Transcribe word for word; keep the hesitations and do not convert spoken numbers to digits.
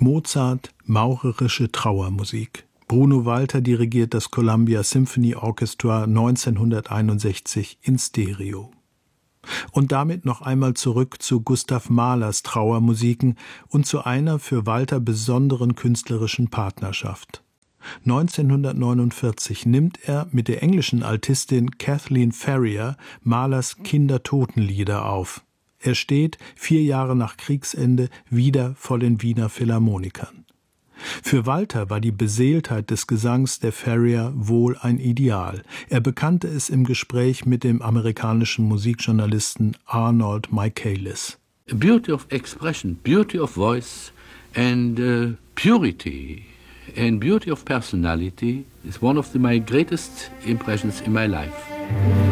Mozart, maurerische Trauermusik. Bruno Walter dirigiert das Columbia Symphony Orchestra neunzehnhunderteinundsechzig in Stereo. Und damit noch einmal zurück zu Gustav Mahlers Trauermusiken und zu einer für Walter besonderen künstlerischen Partnerschaft. neunzehnhundertneunundvierzig nimmt er mit der englischen Altistin Kathleen Ferrier Mahlers Kindertotenlieder auf. Er steht, vier Jahre nach Kriegsende, wieder vor den Wiener Philharmonikern. Für Walter war die Beseeltheit des Gesangs der Ferrier wohl ein Ideal. Er bekannte es im Gespräch mit dem amerikanischen Musikjournalisten Arnold Michaelis. Beauty of expression, beauty of voice and uh, purity and beauty of personality is one of the, my greatest impressions in my life.